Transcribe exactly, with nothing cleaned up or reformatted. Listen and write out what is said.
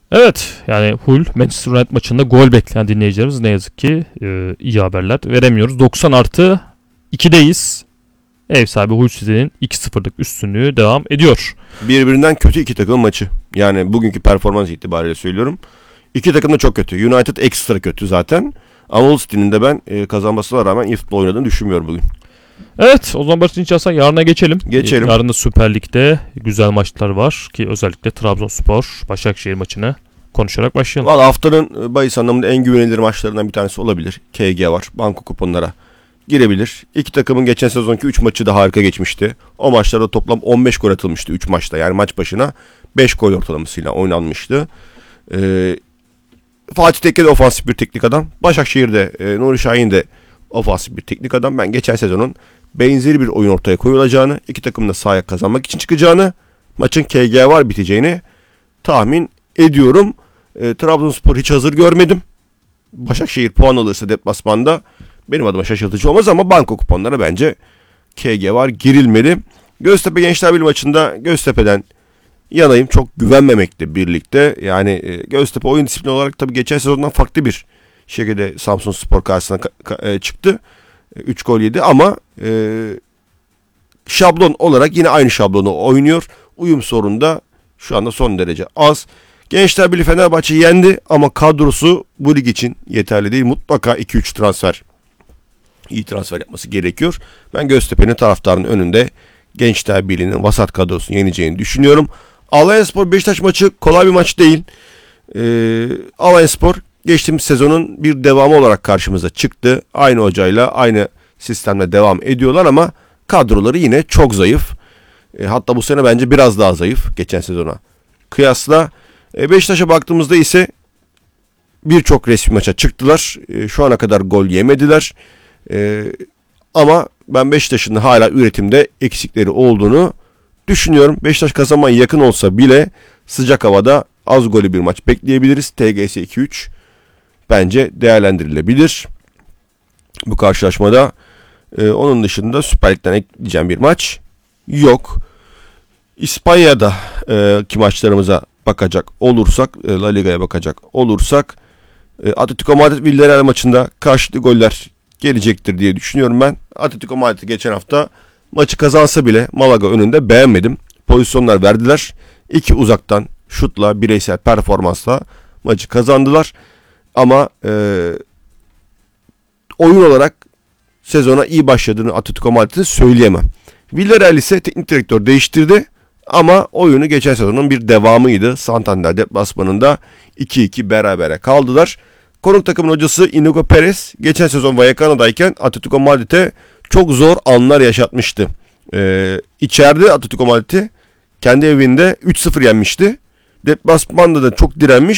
Evet, yani Hull Manchester United maçında gol bekleyen dinleyicilerimiz ne yazık ki e, iyi haberler veremiyoruz. doksan artı ikideyiz. Ev sahibi Hull City'nin iki sıfırlık üstünlüğü devam ediyor. Birbirinden kötü iki takım maçı. Yani bugünkü performans itibariyle söylüyorum. İki takım da çok kötü. United ekstra kötü zaten. Ama Hull City'nin de ben e, kazanmasına rağmen iyi futbol oynadığını düşünmüyorum bugün. Evet, o zaman Barış İnşaat'tan yarına geçelim. Geçelim. Yarın da Süper Lig'de güzel maçlar var ki özellikle Trabzonspor, Başakşehir maçını konuşarak başlayalım. Valla haftanın bahis anlamında en güvenilir maçlarından bir tanesi olabilir. K G var. Banko kuponlara girebilir. İki takımın geçen sezonki üç maçı da harika geçmişti. O maçlarda toplam on beş gol atılmıştı üç maçta. Yani maç başına beş gol ortalamasıyla oynanmıştı. Ee, Fatih Tekke de ofansif bir teknik adam. Başakşehir'de e, Nuri Şahin de ofansif bir teknik adam. Ben geçen sezonun benzeri bir oyun ortaya koyulacağını, iki takımın da sahaya kazanmak için çıkacağını, maçın K G var biteceğini tahmin ediyorum. E, Trabzonspor hiç hazır görmedim. Başakşehir puan alırsa deplasmanda benim adıma şaşırtıcı olmaz ama banko kuponlara bence K G var girilmeli. Göztepe Gençler Birliği maçında Göztepe'den yanayım. Çok güvenmemekle birlikte yani e, Göztepe oyun disiplini olarak tabii geçen sezondan farklı bir şekilde Samsunspor karşısına ka- e, çıktı. üç gol yedi ama e, şablon olarak yine aynı şablonu oynuyor. Uyum sorunu da şu anda son derece az. Gençler Birliği Fenerbahçe yendi ama kadrosu bu lig için yeterli değil. Mutlaka iki üç transfer, iyi transfer yapması gerekiyor. Ben Göztepe'nin taraftarının önünde Gençler Birliği'nin vasat kadrosunu yeneceğini düşünüyorum. Alanyaspor Beşiktaş maçı kolay bir maç değil. Ee, Alanyaspor geçtiğimiz sezonun bir devamı olarak karşımıza çıktı. Aynı hocayla aynı sistemle devam ediyorlar ama kadroları yine çok zayıf. E, hatta bu sene bence biraz daha zayıf geçen sezona kıyasla. E, Beşiktaş'a baktığımızda ise birçok resmi maça çıktılar. E, şu ana kadar gol yemediler. E, ama ben Beşiktaş'ın hala üretimde eksikleri olduğunu düşünüyorum. Beşiktaş kazanmaya yakın olsa bile sıcak havada az golü bir maç bekleyebiliriz. T G S iki üç bence değerlendirilebilir bu karşılaşmada. Ee, onun dışında Süper Lig'den ekleyeceğim bir maç yok. İspanya'da e, ki maçlarımıza bakacak olursak, e, La Liga'ya bakacak olursak e, Atletico Madrid Villarreal maçında karşılıklı goller gelecektir diye düşünüyorum ben. Atletico Madrid geçen hafta maçı kazansa bile Malaga önünde beğenmedim. Pozisyonlar verdiler. İki uzaktan şutla, bireysel performansla maçı kazandılar. Ama e, oyun olarak sezona iyi başladığını Atletico Madrid'in söyleyemem. Villarreal ise teknik direktör değiştirdi ama oyunu geçen sezonun bir devamıydı. Santander deplasmanında iki iki berabere kaldılar. Konuk takımın hocası Inigo Perez geçen sezon Vallecana'dayken Atletico Madrid'e çok zor anlar yaşatmıştı. Ee, içeride Atletico Madrid'i kendi evinde üç sıfır yenmişti. Deplasmanda da çok direnmiş